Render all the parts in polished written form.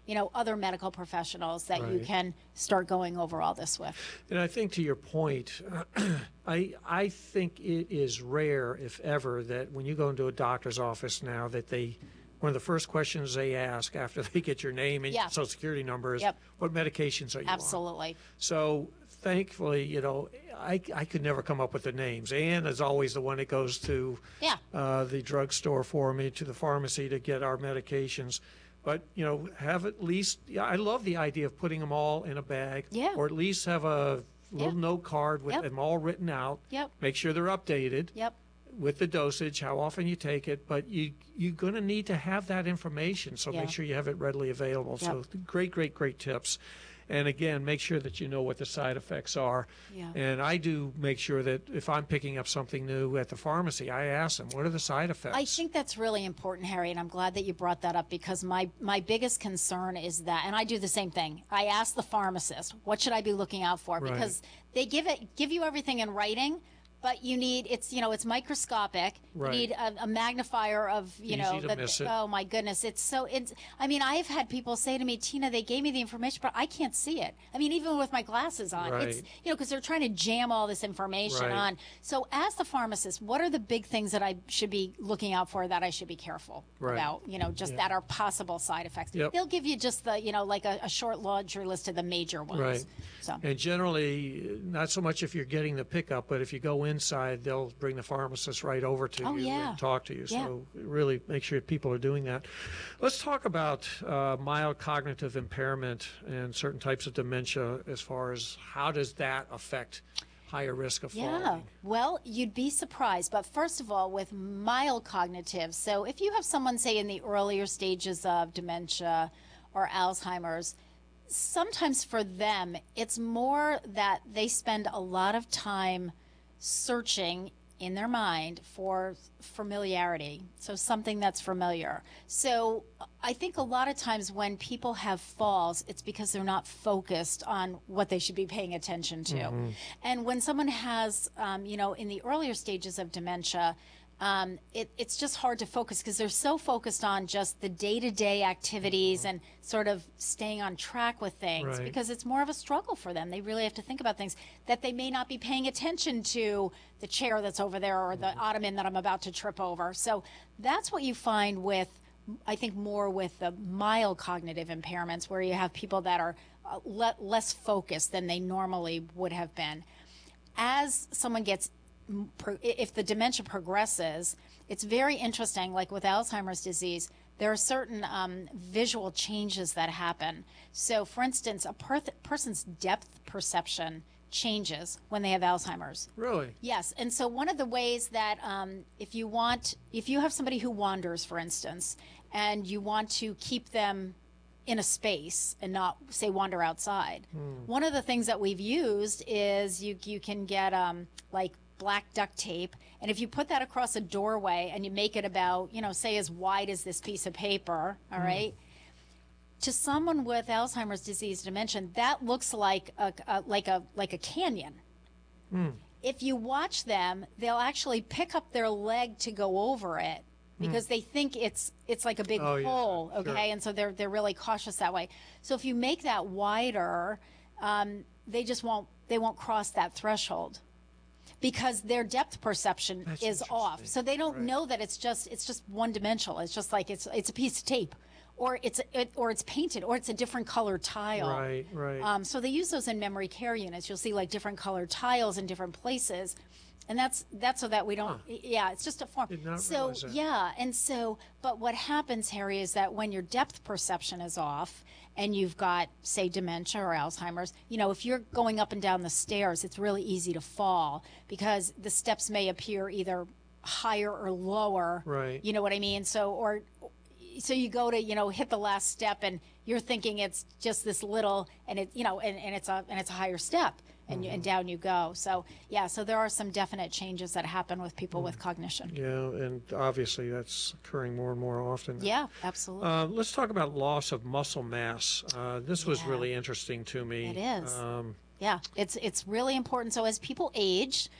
other medical professionals that you Right. can start going over all this with. And I think to your point, I think it is rare, if ever, that when you go into a doctor's office now that one of the first questions they ask after they get your name and Yeah. social security number is, Yep. what medications are you on? Absolutely. So thankfully, I could never come up with the names. Ann is always the one that goes to Yeah. the drugstore for me, to the pharmacy to get our medications. But, have at least, I love the idea of putting them all in a bag. Yeah. Or at least have a little Yeah. note card with Yep. them all written out. Yep. Make sure they're updated Yep. with the dosage, how often you take it, but you're going to need to have that information, so Yeah. make sure you have it readily available. So great tips. And again, make sure that you know what the side effects are. Yeah. And I do make sure that if I'm picking up something new at the pharmacy, I ask them, what are the side effects? I think that's really important, Harry, and I'm glad that you brought that up, because my biggest concern is that, and I do the same thing. I ask the pharmacist, what should I be looking out for? Right. Because they give you everything in writing, but you need, it's microscopic. Right. You need a magnifier of, Easy to miss it. oh my goodness. I've had people say to me, Tina, they gave me the information, but I can't see it. I mean, even with my glasses on, Right. it's, because they're trying to jam all this information Right. on. So ask the pharmacist, what are the big things that I should be looking out for, that I should be careful Right. about, that are possible side effects. Yep. They'll give you just the, like a short laundry list of the major ones. Right. So. And generally, not so much if you're getting the pickup, but if you go inside, they'll bring the pharmacist right over to you yeah. and talk to you. Yeah. So really make sure people are doing that. Let's talk about mild cognitive impairment and certain types of dementia, as far as how does that affect higher risk of falling? Yeah, well, you'd be surprised. But first of all, with mild cognitive, so if you have someone, say, in the earlier stages of dementia or Alzheimer's, sometimes for them, it's more that they spend a lot of time searching in their mind for familiarity, so something that's familiar. So I think a lot of times when people have falls, it's because they're not focused on what they should be paying attention to. Mm-hmm. And when someone has, in the earlier stages of dementia, it's just hard to focus because they're so focused on just the day-to-day activities and sort of staying on track with things, Right. because it's more of a struggle for them. They really have to think about things that they may not be paying attention to, the chair that's over there or the ottoman that I'm about to trip over. So that's what you find with, I think, more with the mild cognitive impairments, where you have people that are less focused than they normally would have been. As someone gets, if the dementia progresses, it's very interesting. Like with Alzheimer's disease, there are certain visual changes that happen. So, for instance, a person's depth perception changes when they have Alzheimer's. Really? Yes, and so one of the ways that if you have somebody who wanders, for instance, and you want to keep them in a space and not, say, wander outside, one of the things that we've used is you can get like black duct tape, and if you put that across a doorway and you make it about, say, as wide as this piece of paper, all right, to someone with Alzheimer's disease dementia, that looks like a canyon. If you watch them, they'll actually pick up their leg to go over it because they think it's like a big Oh, yeah, hole, okay? sure. And so they're really cautious that way. So if you make that wider, they won't cross that threshold, because their depth perception That's is off. interesting. So they don't Right. know that it's just one dimensional. It's just like it's a piece of tape, or it's painted, or it's a different color tile. Right. So they use those in memory care units. You'll see like different colored tiles in different places, and that's so that we don't. Yeah, it's just a form. Did not So realize that. yeah, and so but what happens, Harry, is that when your depth perception is off, and you've got, say, dementia or Alzheimer's, if you're going up and down the stairs, it's really easy to fall because the steps may appear either higher or lower. Right. You know what I mean? So you go to, hit the last step and you're thinking it's just this little, and it's a higher step, and and down you go. So yeah, so there are some definite changes that happen with people with cognition. Yeah, and obviously that's occurring more and more often. Yeah, absolutely. Let's talk about loss of muscle mass. This was Yeah. really interesting to me. It is. Yeah, it's really important. So as people age,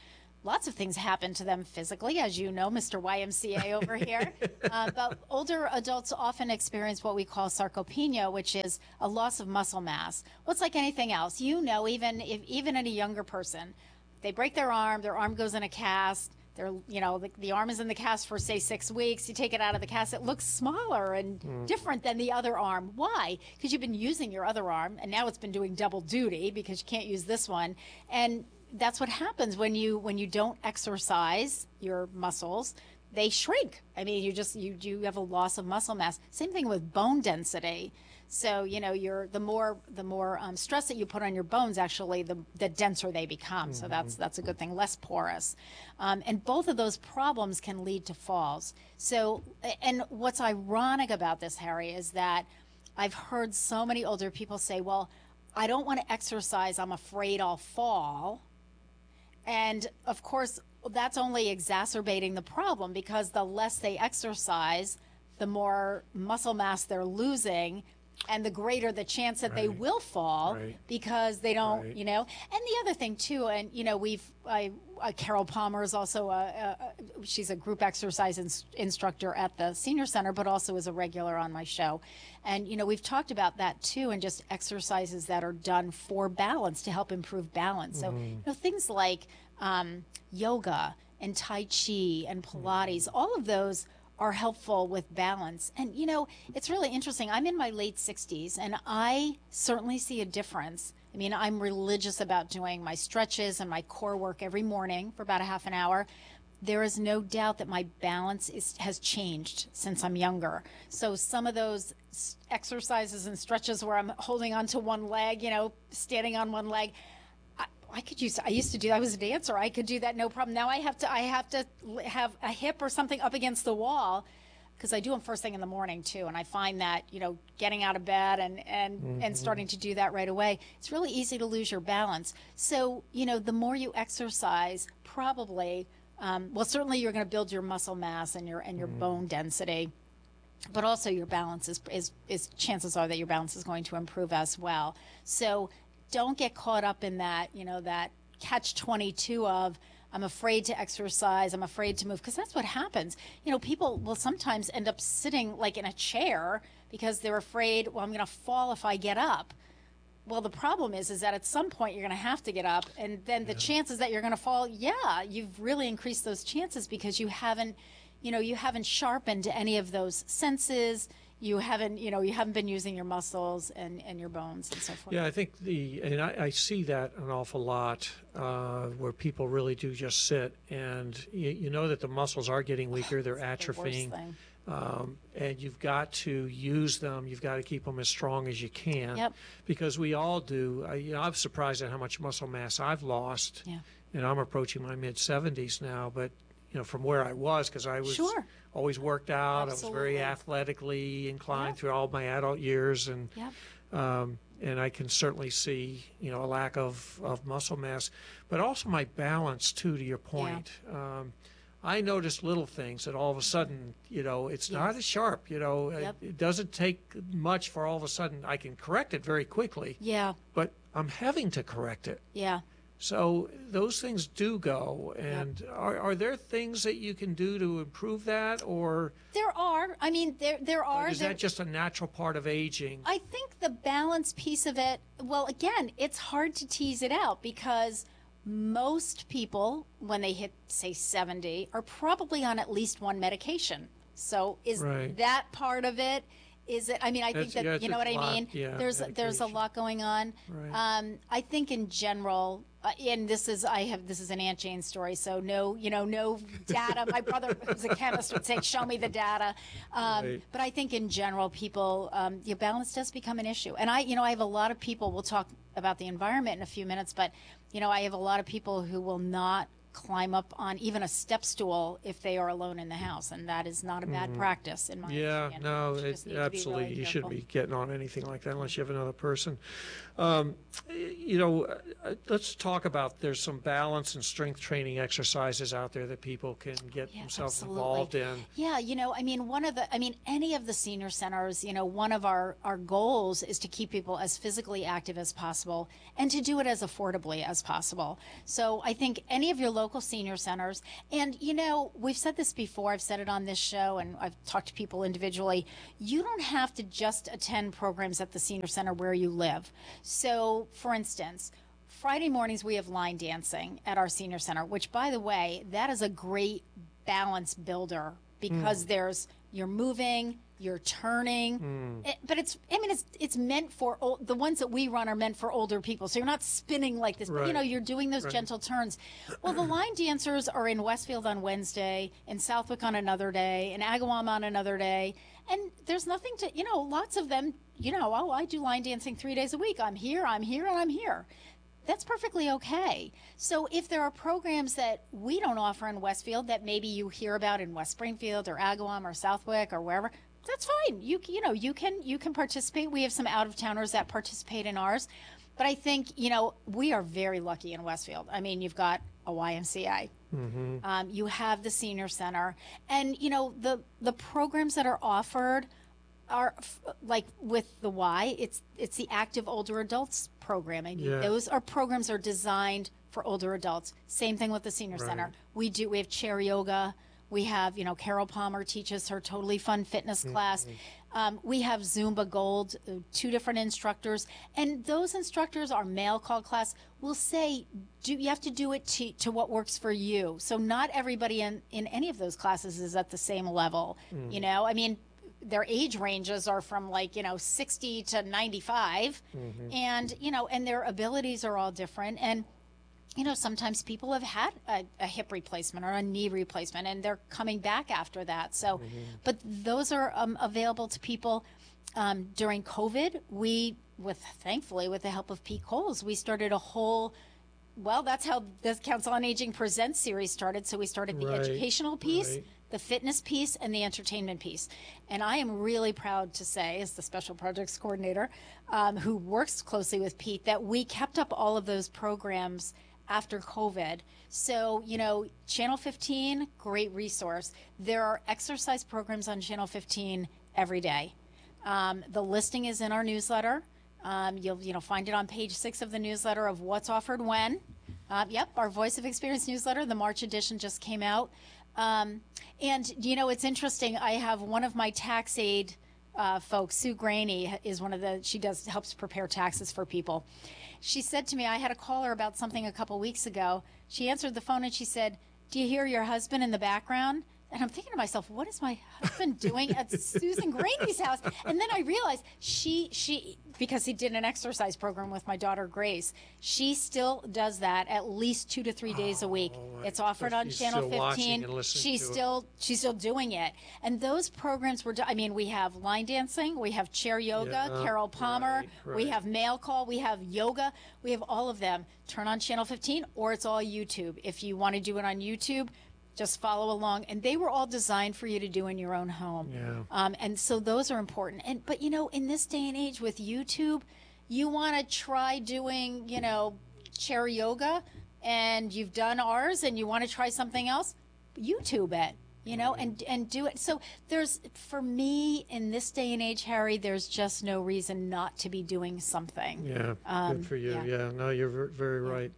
lots of things happen to them physically, as you know, Mr. YMCA over here. But older adults often experience what we call sarcopenia, which is a loss of muscle mass. Well, it's like anything else. You know, even in a younger person, they break their arm goes in a cast. The arm is in the cast for, say, 6 weeks. You take it out of the cast, it looks smaller and different than the other arm. Why? Because you've been using your other arm, and now it's been doing double duty because you can't use this one. And that's what happens when you don't exercise your muscles. They shrink. I mean, you have a loss of muscle mass. Same thing with bone density. So, the more stress that you put on your bones, actually, the denser they become. So that's a good thing, less porous. And both of those problems can lead to falls. So, and what's ironic about this, Harry, is that I've heard so many older people say, well, I don't want to exercise. I'm afraid I'll fall. And of course, that's only exacerbating the problem, because the less they exercise, the more muscle mass they're losing, and the greater the chance that they will fall because they don't, And the other thing too, and Carol Palmer is also she's a group exercise instructor at the senior center, but also is a regular on my show. And, we've talked about that too, and just exercises that are done for balance to help improve balance. So, things like yoga and Tai Chi and Pilates, all of those are helpful with balance. And, it's really interesting. I'm in my late 60s, and I certainly see a difference. I mean, I'm religious about doing my stretches and my core work every morning for about a half an hour. There is no doubt that my balance has changed since I'm younger. So some of those exercises and stretches where I'm holding onto one leg, standing on one leg, I used to do, I was a dancer. I could do that no problem. Now I have to have a hip or something up against the wall, because I do them first thing in the morning too. And I find that, getting out of bed and starting to do that right away, it's really easy to lose your balance. So, the more you exercise, probably, certainly you're going to build your muscle mass and your bone density, but also your balance is chances are that your balance is going to improve as well. So don't get caught up in that, that catch-22 of, I'm afraid to exercise, I'm afraid to move, because that's what happens. People will sometimes end up sitting like in a chair because they're afraid, well, I'm going to fall if I get up. Well, the problem is that at some point you're going to have to get up, and then the chances that you're going to fall, you've really increased those chances because you haven't sharpened any of those senses. You haven't been using your muscles and your bones and so forth. Yeah, I think I see that an awful lot where people really do just sit, and you know that the muscles are getting weaker, they're atrophying, and you've got to use them. You've got to keep them as strong as you can, because we all do. I'm surprised at how much muscle mass I've lost, and I'm approaching my mid-70s now, but from where I was, because I was always worked out. Absolutely. I was very athletically inclined through all my adult years, and I can certainly see a lack of muscle mass, but also my balance too. To your point, I noticed little things that all of a sudden, it's not as sharp. It doesn't take much for all of a sudden I can correct it very quickly. Yeah. But I'm having to correct it. Yeah. So those things do go, and are there things that you can do to improve that, or there are? I mean, there are. Or is that just a natural part of aging? I think the balance piece of it. Well, again, it's hard to tease it out because most people, when they hit, say, 70, are probably on at least one medication. So is that part of it? Is it? I mean, I think that you know what I mean. Yeah, there's a lot going on. Right. I think in general, and this is an Aunt Jane story, so no data. My brother, who's a chemist, would say, "Show me the data." But I think in general, people, your balance does become an issue. And I have a lot of people. We'll talk about the environment in a few minutes, but I have a lot of people who will not climb up on even a step stool if they are alone in the house, and that is not a bad practice in my opinion. Yeah, no, absolutely. Really, you shouldn't be getting on anything like that unless you have another person. Let's talk about, there's some balance and strength training exercises out there that people can get themselves involved in. Yeah, any of the senior centers, one of our goals is to keep people as physically active as possible and to do it as affordably as possible. So I think any of your local local senior centers. And, we've said this before. I've said it on this show, and I've talked to people individually. You don't have to just attend programs at the senior center where you live. So, for instance, Friday mornings we have line dancing at our senior center, which, by the way, that is a great balance builder because you're moving, you're turning, but it's meant for the ones that we run are meant for older people. So you're not spinning like this, right. but you're doing those gentle turns. Well, the line dancers are in Westfield on Wednesday, in Southwick on another day, in Agawam on another day, and there's nothing to lots of them. Oh, I do line dancing 3 days a week. I'm here, and I'm here. That's perfectly okay. So if there are programs that we don't offer in Westfield that maybe you hear about in West Springfield or Agawam or Southwick or wherever, that's fine. You can participate. We have some out-of-towners that participate in ours. But I think, we are very lucky in Westfield. I mean, you've got a YMCA. Mm-hmm. You have the senior center. And, the programs that are offered are like with the Y, it's the active older adults programming. Yeah. Those programs are designed for older adults. Same thing with the senior center. We have chair yoga. We have, Carol Palmer teaches her totally fun fitness class. We have Zumba Gold, 2 different instructors. And those instructors, our mail call class, will say, you have to do it to what works for you. So not everybody in any of those classes is at the same level. I mean, their age ranges are from 60 to 95 and and their abilities are all different. And sometimes people have had a hip replacement or a knee replacement and they're coming back after that. So but those are available to people. During COVID, thankfully with the help of Pete Coles, we started a whole that's how the Council on Aging Presents series started. So we started the educational piece, the fitness piece, and the entertainment piece. And I am really proud to say, as the special projects coordinator who works closely with Pete, that we kept up all of those programs after COVID. So, Channel 15, great resource. There are exercise programs on Channel 15 every day. The listing is in our newsletter. You'll find it on page 6 of the newsletter of what's offered when. Our Voice of Experience newsletter, the March edition just came out. And it's interesting. I have one of my tax aid folks, Sue Graney, is she helps prepare taxes for people. She said to me, I had a caller about something a couple weeks ago. She answered the phone and she said, "Do you hear your husband in the background?" And I'm thinking to myself, what is my husband doing at Susan Graney's house? And then I realized she because he did an exercise program with my daughter Grace, she still does that at least 2 to 3 days a week. It's offered on Channel 15. She's still doing it. And those programs we have line dancing, we have chair yoga, Carol Palmer, we have mail call, we have yoga, we have all of them. Turn on Channel 15 or it's all YouTube. If you want to do it on YouTube, just follow along. And they were all designed for you to do in your own home. Yeah. And so those are important. But in this day and age with YouTube, you want to try doing, chair yoga and you've done ours and you want to try something else, YouTube it, and do it. So for me in this day and age, Harry, there's just no reason not to be doing something. Yeah. Good for you. Yeah. No, you're very right.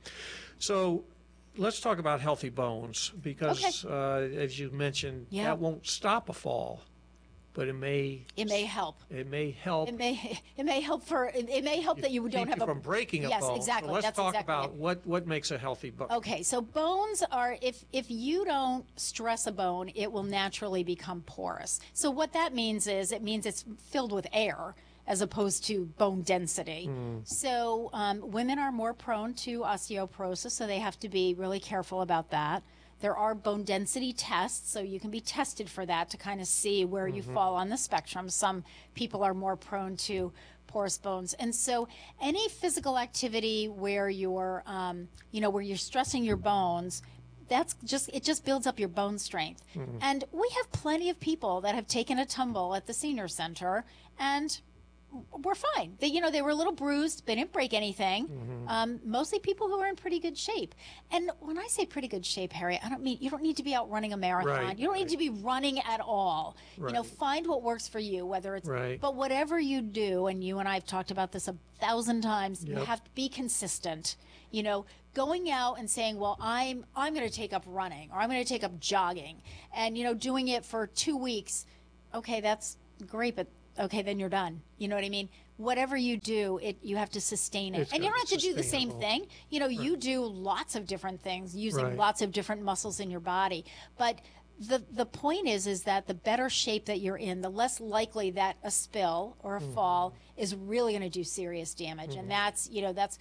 So, let's talk about healthy bones because, as you mentioned, that won't stop a fall, but it may help. It may help. It may help that you don't have from breaking a bone. Yes, exactly. So let's talk about what makes a healthy bone. Okay, so bones are if you don't stress a bone, it will naturally become porous. So what that means is it's filled with air, as opposed to bone density. So women are more prone to osteoporosis, so they have to be really careful about that. There are bone density tests, so you can be tested for that to kind of see where you fall on the spectrum. Some people are more prone to porous bones. And so any physical activity where you're, where you're stressing your bones, it just builds up your bone strength. And we have plenty of people that have taken a tumble at the senior center and were fine. They were a little bruised. They didn't break anything. Mostly people who are in pretty good shape. And when I say pretty good shape, Harry, I don't mean you don't need to be out running a marathon. Right, You don't need to be running at all. Right. Find what works for you, whether it's, Right. but whatever you do, and you and I have talked about this 1,000 times, you Yep. have to be consistent. Going out and saying, well, I'm going to take up running, or I'm going to take up jogging, and, doing it for 2 weeks. Okay, that's great, but okay, then you're done. You know what I mean? Whatever you do, you have to sustain it. It's And you gotta don't have be to do the same sustainable. thing. You do lots of different things using Right. lots of different muscles in your body. But the point is that the better shape that you're in, the less likely that a spill or a fall is really going to do serious damage. And that's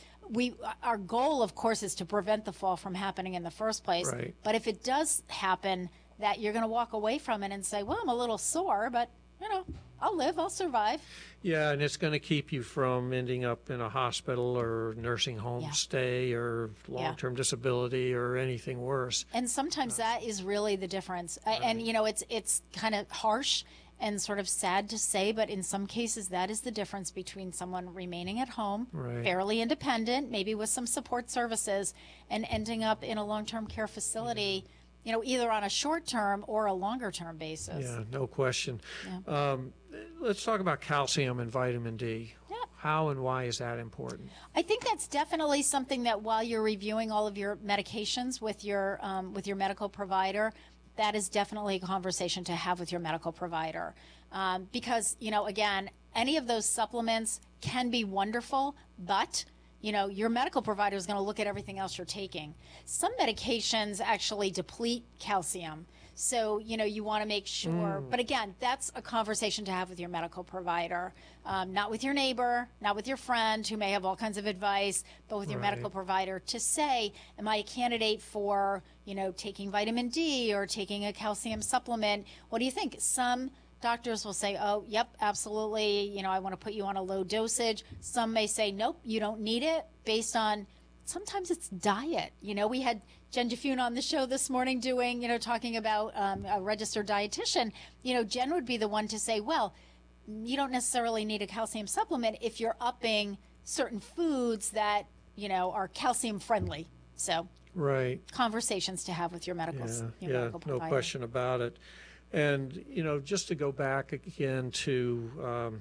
our goal, of course, is to prevent the fall from happening in the first place. Right. But if it does happen, that you're going to walk away from it and say, well, I'm a little sore, but I'll live, I'll survive. Yeah, and it's going to keep you from ending up in a hospital or nursing home Yeah. stay or long-term disability or anything worse. And sometimes that is really the difference. And it's kind of harsh and sort of sad to say, but in some cases that is the difference between someone remaining at home, Right. fairly independent, maybe with some support services, and ending up in a long-term care facility, either on a short-term or a longer-term basis. Yeah, no question. Yeah. Let's talk about calcium and vitamin D. Yeah. How and why is that important? I think that's definitely something that while you're reviewing all of your medications with your medical provider, that is definitely a conversation to have with your medical provider. Because, again, any of those supplements can be wonderful, but your medical provider is going to look at everything else you're taking. Some medications actually deplete calcium. So, you want to make sure, but again, that's a conversation to have with your medical provider, not with your neighbor, not with your friend who may have all kinds of advice, but with your Right. medical provider to say, am I a candidate for, taking vitamin D or taking a calcium supplement? What do you think? Some doctors will say, oh, yep, absolutely. I want to put you on a low dosage. Some may say, nope, you don't need it, based on sometimes it's diet. We had Jen Jafune on the show this morning talking about a registered dietitian. Jen would be the one to say, well, you don't necessarily need a calcium supplement if you're upping certain foods that, are calcium friendly. So Right. conversations to have with your medical No provider. question about it. And, just to go back again to,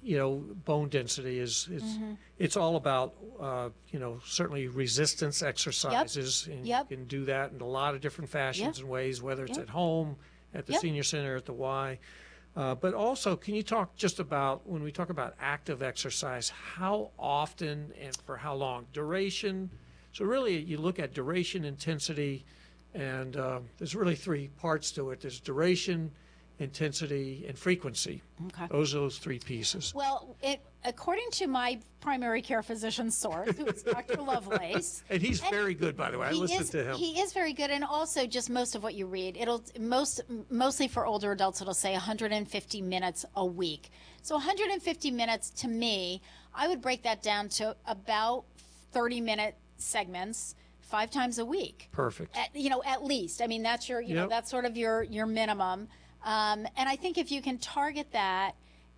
bone density it's all about, certainly resistance exercises. And Yep. you can do that in a lot of different fashions and ways, whether it's at home, at the Yep. senior center, at the Y. But also, can you talk just about, when we talk about active exercise, how often and for how long? Duration. So really, you look at duration, intensity, and there's really three parts to it. There's duration, intensity, and frequency. Okay. Those three pieces. Well, according to my primary care physician source, who is Dr. Lovelace. And he's very good, by the way. I listened to him. He is very good, and also just most of what you read. Mostly for older adults, it'll say 150 minutes a week. So 150 minutes, to me, I would break that down to about 30-minute segments 5 times a week. Perfect. At least. I mean, that's your, Yep. that's sort of your minimum. And I think if you can target that,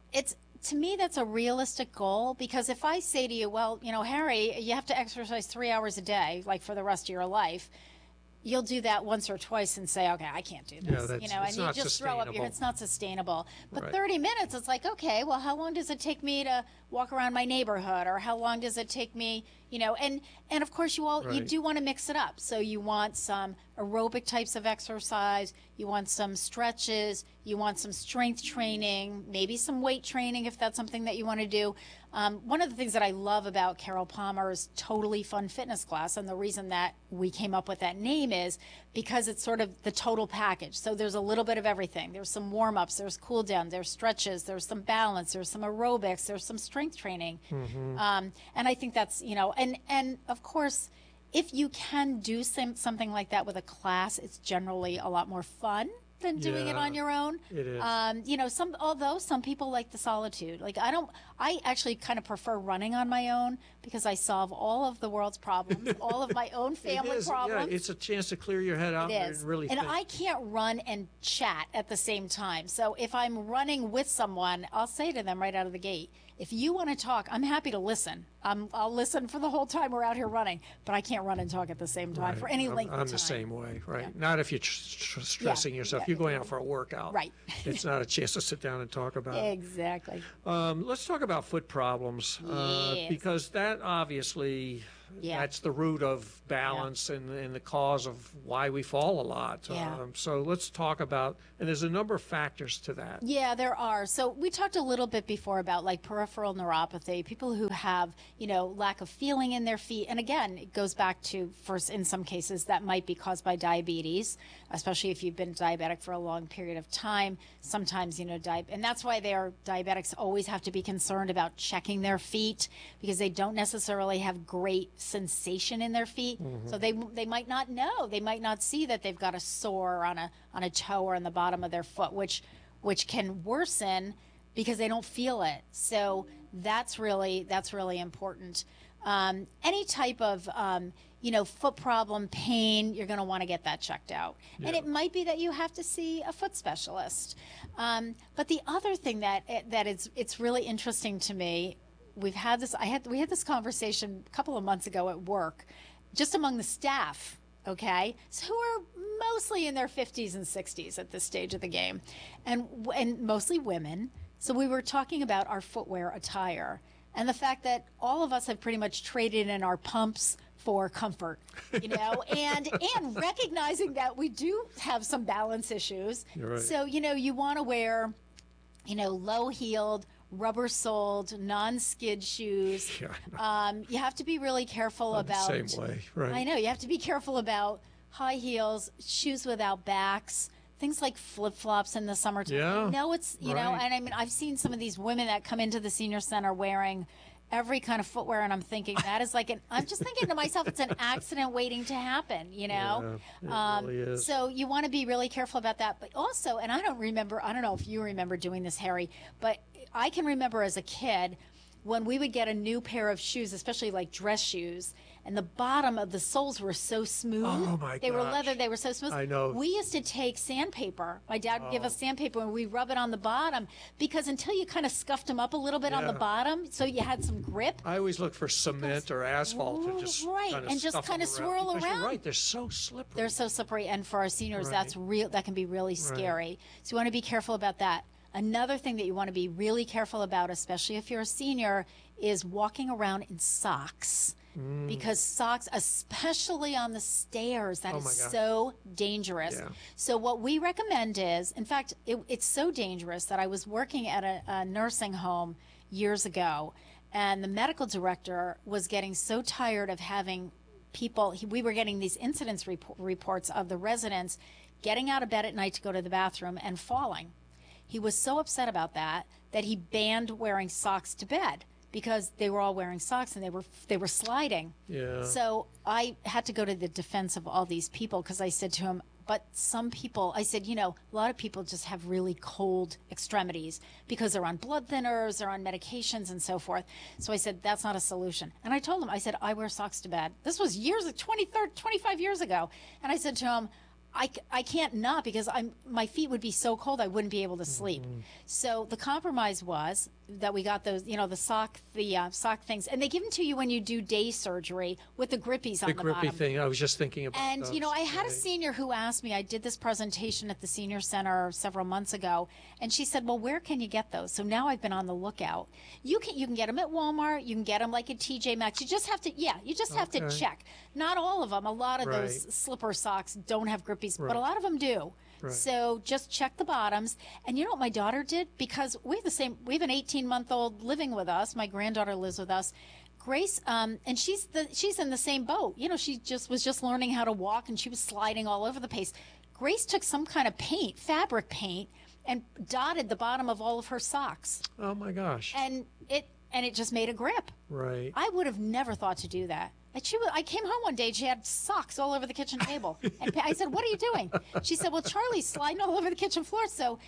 to me, that's a realistic goal, because if I say to you, well, Harry, you have to exercise 3 hours a day, like for the rest of your life, you'll do that once or twice and say, okay, I can't do this, it's and you not just throw up sustainable. it's not sustainable. But Right. 30 minutes, it's like, okay, well, how long does it take me to walk around my neighborhood, or how long does it take me, and of course you Right. do want to mix it up. So you want some aerobic types of exercise, you want some stretches, you want some strength training, maybe some weight training if that's something that you want to do. One of the things that I love about Carol Palmer's Totally Fun Fitness class, and the reason that we came up with that name, is because it's sort of the total package. So there's a little bit of everything. There's some warm-ups, there's cool down, there's stretches, there's some balance, there's some aerobics, there's some strength training. And I think that's, and of course, if you can do something like that with a class, it's generally a lot more fun than doing it Yeah, on your own. it is. Although some people like the solitude. Like I actually kind of prefer running on my own, because I solve all of the world's problems, all of my own family It is, problems. yeah, it's a chance to clear your head out It and is. really And think. I can't run and chat at the same time. So if I'm running with someone, I'll say to them right out of the gate, If you want to talk, I'm happy to listen. I'll listen for the whole time we're out here running, but I can't run and talk at the same time for any length of time. I'm the same way, right? Not if you're stressing yourself. You're going out for a workout. Right. It's not a chance to sit down and talk about it. Exactly. Let's talk about foot problems, Yes. because that obviously, that's the root of balance and the cause of why we fall a lot. Yeah. So let's talk about, and there's a number of factors to that. Yeah, there are. So we talked a little bit before about like peripheral neuropathy, people who have, lack of feeling in their feet. And again, it goes back to, first, in some cases, that might be caused by diabetes, especially if you've been diabetic for a long period of time. Sometimes, and that's why diabetics always have to be concerned about checking their feet, because they don't necessarily have great sensation in their feet. So they might not know. They might not see that they've got a sore on a toe or on the bottom of their foot, which can worsen because they don't feel it. So that's really important. Any type of foot problem, pain, you're going to want to get that checked out. Yeah. And it might be that you have to see a foot specialist. But the other thing it's really interesting to me, we had this conversation a couple of months ago at work, just among the staff, okay, so who are mostly in their 50s and 60s at this stage of the game, and mostly women. So we were talking about our footwear attire and the fact that all of us have pretty much traded in our pumps for comfort, and recognizing that we do have some balance issues. Right. So, you want to wear, low-heeled, rubber-soled, non-skid shoes. Yeah, you have to be really careful about... the same way, right. I know. You have to be careful about high heels, shoes without backs, things like flip-flops in the summertime. Yeah, I know it's, and I mean, I've seen some of these women that come into the senior center wearing every kind of footwear, and I'm thinking that is like I'm just thinking to myself, it's an accident waiting to happen, Yeah, it really is. So you want to be really careful about that. But also, and I don't know if you remember doing this, Harry, but I can remember as a kid when we would get a new pair of shoes, especially like dress shoes, and the bottom of the soles were so smooth. Oh my They were leather, they were so smooth. I know. We used to take sandpaper. My dad would give us sandpaper and we rub it on the bottom, because until you kind of scuffed them up a little bit on the bottom so you had some grip. I always look for cement or asphalt to just kind of swirl around. You're right, they're so slippery. They're so slippery, and for our seniors, that can be really scary. So you want to be careful about that. Another thing that you want to be really careful about, especially if you're a senior, is walking around in socks. Because socks, especially on the stairs, that is so dangerous. Yeah. So what we recommend is, in fact, it's so dangerous that I was working at a nursing home years ago, and the medical director was getting so tired of having people, we were getting these incidents reports of the residents getting out of bed at night to go to the bathroom and falling. He was so upset about that he banned wearing socks to bed, because they were all wearing socks and they were sliding. Yeah. So I had to go to the defense of all these people, because I said to him, but some people, I said, a lot of people just have really cold extremities because they're on blood thinners, they're on medications and so forth. So I said, that's not a solution. And I told him, I said, I wear socks to bed. This was 25 years ago. And I said to him, I can't not, because my feet would be so cold I wouldn't be able to sleep. So the compromise was that we got those, the sock things, and they give them to you when you do day surgery with the grippies on the bottom. The grippy thing, I was just thinking about And, those. I had a senior who asked me, I did this presentation at the senior center several months ago, and she said, well, where can you get those? So now I've been on the lookout. You can get them at Walmart, you can get them like at TJ Maxx. You just have to check. Not all of them. A lot of those slipper socks don't have grippies, but a lot of them do. Right. So just check the bottoms. And you know what my daughter did? Because we have an 18-month-old living with us. My granddaughter lives with us. Grace, and she's in the same boat. She was just learning how to walk, and she was sliding all over the place. Grace took some kind of fabric paint, and dotted the bottom of all of her socks. Oh my gosh. And it just made a grip. Right. I would have never thought to do that. I came home one day and she had socks all over the kitchen table. And I said, what are you doing? She said, well, Charlie's sliding all over the kitchen floor. So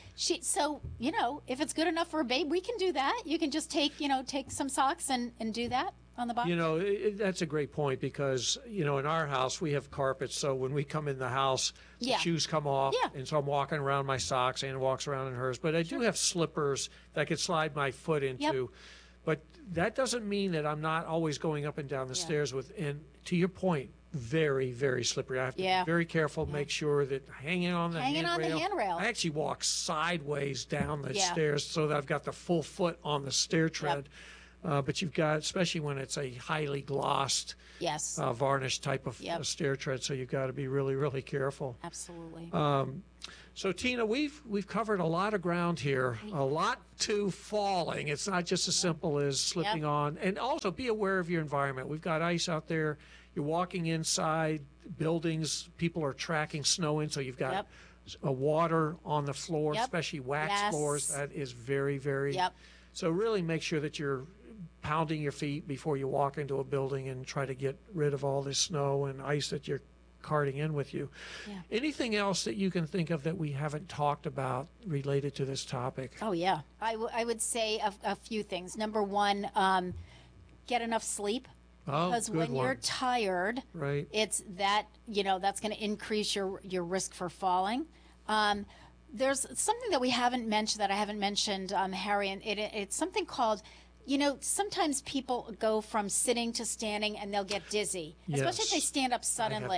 if it's good enough for a babe, we can do that. You can just take some socks and do that on the bottom. That's a great point, because, in our house, we have carpets. So when we come in the house, the shoes come off. Yeah. And so I'm walking around in my socks, and walks around in hers. But I do have slippers that I could slide my foot into. Yep. But that doesn't mean that I'm not always going up and down the stairs with, and to your point, very, very slippery. I have to be very careful, make sure that hanging on the handrail. I actually walk sideways down the stairs so that I've got the full foot on the stair tread. But you've got, especially when it's a highly glossed, varnish type of stair tread, so you've got to be really, really careful. Absolutely. So Tina, we've covered a lot of ground here, a lot to falling. It's not just as simple as slipping on. And also be aware of your environment. We've got ice out there. You're walking inside buildings. People are tracking snow in, so you've got a water on the floor, especially wax floors. That is very, very... So really make sure that you're pounding your feet before you walk into a building and try to get rid of all this snow and ice that you're carting in with you. Anything else that you can think of that we haven't talked about related to this topic? Oh, yeah. I would say a few things. Number one, get enough sleep. Because when you're tired, it's that, that's going to increase your risk for falling. There's something that we haven't mentioned, that I haven't mentioned, Harry, and it's something called, sometimes people go from sitting to standing and they'll get dizzy, especially if they stand up suddenly.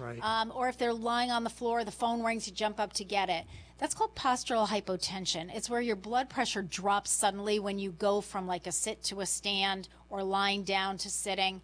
Or if they're lying on the floor, the phone rings, you jump up to get it. That's called postural hypotension. It's where your blood pressure drops suddenly when you go from like a sit to a stand or lying down to sitting.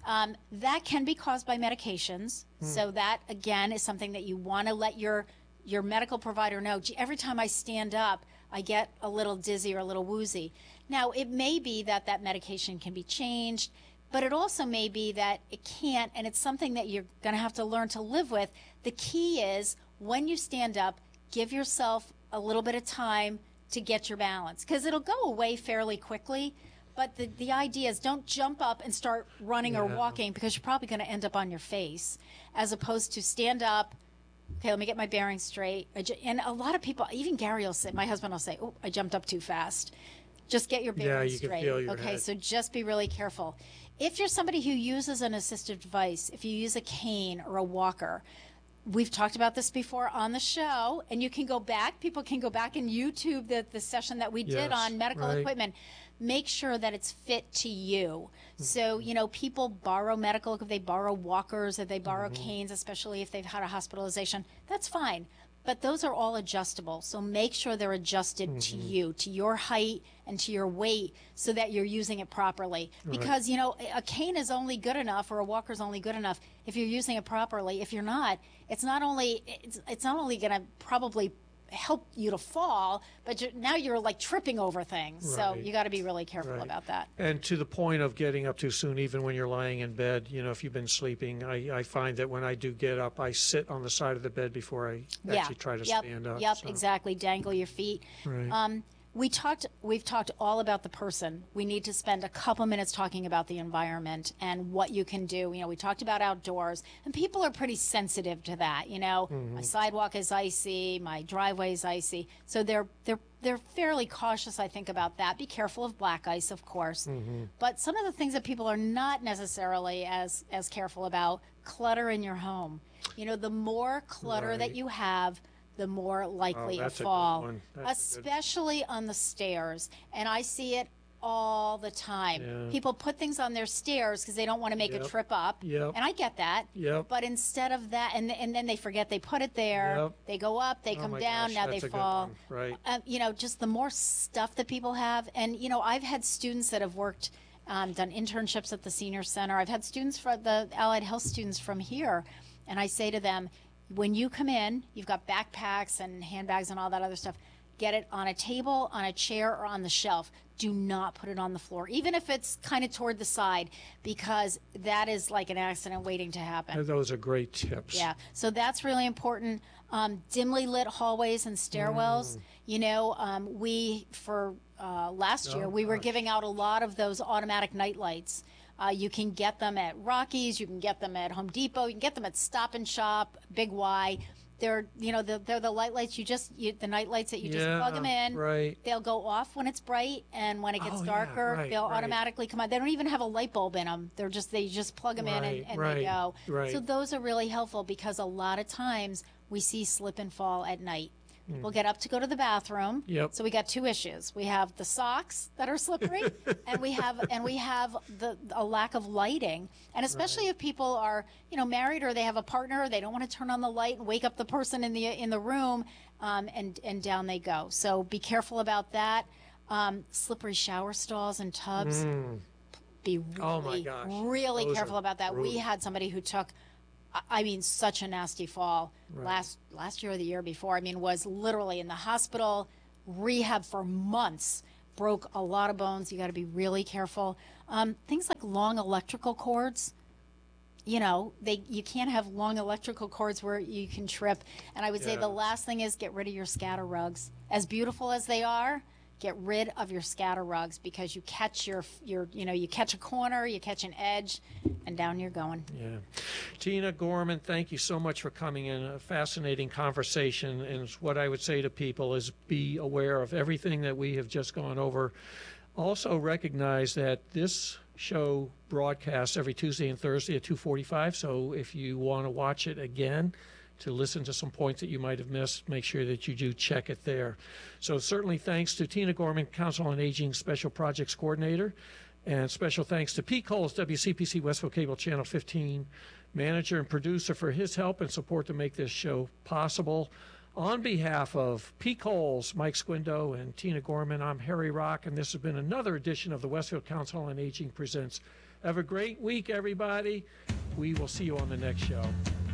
That can be caused by medications. So that, again, is something that you want to let your medical provider know. Gee, every time I stand up, I get a little dizzy or a little woozy. Now, it may be that medication can be changed, but it also may be that it can't, and it's something that you're going to have to learn to live with. The key is, when you stand up, give yourself a little bit of time to get your balance, because it'll go away fairly quickly. But the idea is, don't jump up and start running or walking, because you're probably going to end up on your face, as opposed to stand up. Okay, let me get my bearings straight. And a lot of people, even Gary will say, my husband will say, oh, I jumped up too fast. Just get your bearings straight. Can feel your okay, head. So just be really careful. If you're somebody who uses an assistive device, if you use a cane or a walker, we've talked about this before on the show, and you can go back. People can go back and YouTube the session that we did on medical equipment. Make sure that it's fit to you. So, people borrow medical, if they borrow walkers, if they borrow canes, especially if they've had a hospitalization, that's fine. But those are all adjustable. So make sure they're adjusted to you, to your height and to your weight, so that you're using it properly. Because, a cane is only good enough, or a walker is only good enough if you're using it properly. If you're not, it's not only going to probably help you to fall, but now you're like tripping over things. So you got to be really careful about that. And to the point of getting up too soon, even when you're lying in bed, if you've been sleeping, I find that when I do get up, I sit on the side of the bed before I actually try to stand up. Exactly. Dangle your feet. We've talked all about the person. We need to spend a couple minutes talking about the environment and what you can do. We talked about outdoors, and people are pretty sensitive to that. My sidewalk is icy, my driveway is icy, so they're fairly cautious, I think, about that. Be careful of black ice, of course. But some of the things that people are not necessarily as careful about: clutter in your home. The more clutter that you have, the more likely to fall, especially on the stairs. And I see it all the time. People put things on their stairs because they don't want to make a trip up. And I get that. But instead of that, and then they forget they put it there. They go up, they come down, now they fall. Just the more stuff that people have. And, I've had students that have worked, done internships at the senior center. I've had students from the allied health students from here. And I say to them, when you come in, you've got backpacks and handbags and all that other stuff. Get it on a table, on a chair, or on the shelf. Do not put it on the floor, even if it's kind of toward the side, because that is like an accident waiting to happen. Those are great tips. Yeah, so that's really important. Dimly lit hallways and stairwells. Last year, we were giving out a lot of those automatic night lights. You can get them at Rockies, you can get them at Home Depot, you can get them at Stop and Shop, Big Y. They're the lights the night lights that you just plug them in. They'll go off when it's bright, and when it gets darker, they'll automatically come on. They don't even have a light bulb in them. They just plug them in and they go. So those are really helpful, because a lot of times we see slip and fall at night. People get up to go to the bathroom. Yep. So we got two issues. We have the socks that are slippery, and we have a lack of lighting. And especially if people are, married, or they have a partner, they don't want to turn on the light and wake up the person in the room, and down they go. So be careful about that. Slippery shower stalls and tubs. Be really Those careful are about that. brutal. We had somebody who took, such a nasty fall last year or the year before. Was literally in the hospital, rehab for months, broke a lot of bones. You got to be really careful. Things like long electrical cords. You can't have long electrical cords where you can trip. And I would say the last thing is get rid of your scatter rugs. As beautiful as they are, get rid of your scatter rugs, because you catch you catch a corner, you catch an edge, and down you're going. Yeah. Tina Gorman, thank you so much for coming in. A fascinating conversation. And what I would say to people is be aware of everything that we have just gone over. Also recognize that this show broadcasts every Tuesday and Thursday at 2:45. So if you want to watch it again, to listen to some points that you might have missed, make sure that you do check it there. So certainly thanks to Tina Gorman, Council on Aging Special Projects Coordinator, and special thanks to Pete Coles, WCPC Westville Cable Channel 15 manager and producer, for his help and support to make this show possible. On behalf of Pete Coles, Mike Squindo, and Tina Gorman, I'm Harry Rock, and this has been another edition of the Westfield Council on Aging Presents. Have a great week, everybody. We will see you on the next show.